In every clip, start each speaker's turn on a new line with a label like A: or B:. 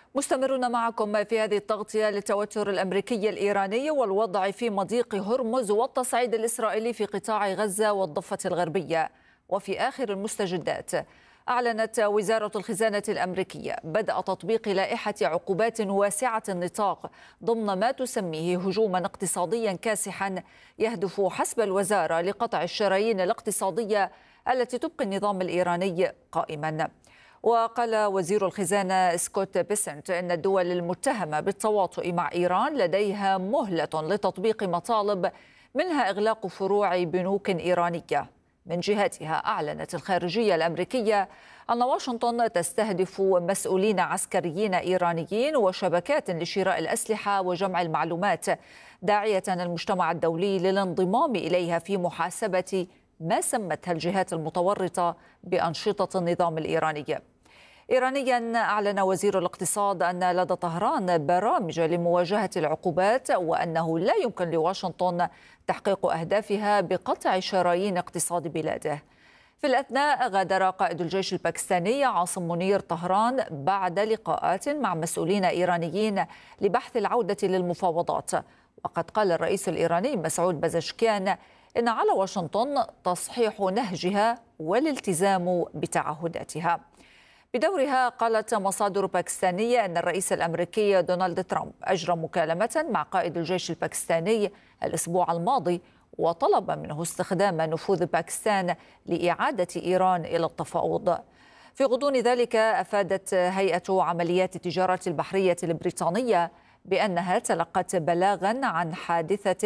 A: مستمرون معكم في هذه التغطية للتوتر الأمريكي الإيراني والوضع في مضيق هرمز والتصعيد الإسرائيلي في قطاع غزة والضفة الغربية. وفي آخر المستجدات، أعلنت وزارة الخزانة الأمريكية بدء تطبيق لائحة عقوبات واسعة النطاق ضمن ما تسميه هجوما اقتصاديا كاسحا يهدف حسب الوزارة لقطع الشرايين الاقتصادية التي تبقي النظام الإيراني قائما. وقال وزير الخزانة سكوت بيسنت إن الدول المتهمة بالتواطؤ مع إيران لديها مهلة لتطبيق مطالب منها إغلاق فروع بنوك إيرانية. من جهتها، أعلنت الخارجية الأمريكية أن واشنطن تستهدف مسؤولين عسكريين إيرانيين وشبكات لشراء الأسلحة وجمع المعلومات، داعية المجتمع الدولي للانضمام إليها في محاسبة ما سمتها الجهات المتورطة بأنشطة النظام الإيراني. إيرانيا، أعلن وزير الاقتصاد أن لدى طهران برامج لمواجهة العقوبات وأنه لا يمكن لواشنطن تحقيق أهدافها بقطع شرايين اقتصاد بلاده. في الأثناء، غادر قائد الجيش الباكستاني عاصم منير طهران بعد لقاءات مع مسؤولين إيرانيين لبحث العودة للمفاوضات. وقد قال الرئيس الإيراني مسعود بزشكيان إن على واشنطن تصحيح نهجها والالتزام بتعهداتها. بدورها، قالت مصادر باكستانية أن الرئيس الأمريكي دونالد ترامب أجرى مكالمة مع قائد الجيش الباكستاني الأسبوع الماضي وطلب منه استخدام نفوذ باكستان لإعادة إيران إلى التفاوض. في غضون ذلك، أفادت هيئة عمليات التجارة البحرية البريطانية بأنها تلقت بلاغا عن حادث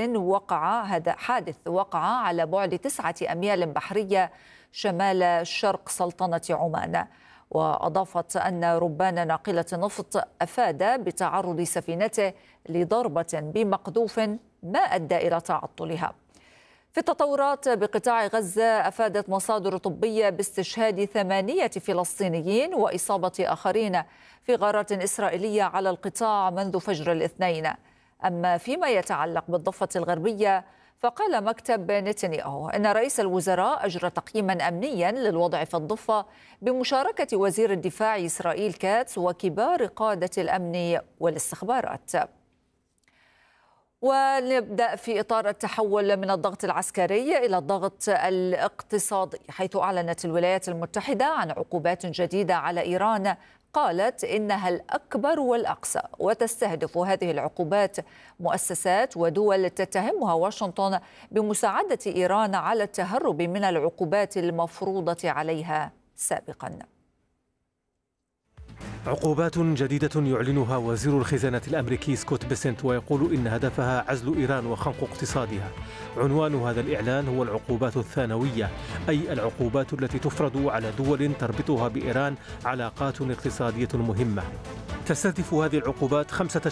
A: وقع على بعد 9 أميال بحرية شمال شرق سلطنة عمان. وأضافت أن ربان ناقلة نفط أفاد بتعرض سفينته لضربة بمقذوف ما أدى إلى تعطلها. في التطورات بقطاع غزة، أفادت مصادر طبية باستشهاد 8 فلسطينيين وإصابة آخرين في غارات إسرائيلية على القطاع منذ فجر الاثنين. أما فيما يتعلق بالضفة الغربية، فقال مكتب نتنياهو إن رئيس الوزراء أجرى تقييما أمنيا للوضع في الضفة بمشاركة وزير الدفاع إسرائيل كاتس وكبار قادة الأمن والاستخبارات. ونبدأ في إطار التحول من الضغط العسكري إلى الضغط الاقتصادي، حيث أعلنت الولايات المتحدة عن عقوبات جديدة على إيران قالت إنها الأكبر والأقصى، وتستهدف هذه العقوبات مؤسسات ودول تتهمها واشنطن بمساعدة إيران على التهرب من العقوبات المفروضة عليها سابقا.
B: عقوبات جديدة يعلنها وزير الخزانة الأمريكي سكوت بيسنت، ويقول إن هدفها عزل إيران وخنق اقتصادها. عنوان هذا الإعلان هو العقوبات الثانوية، أي العقوبات التي تفرض على دول تربطها بإيران علاقات اقتصادية مهمة. تستهدف هذه العقوبات 5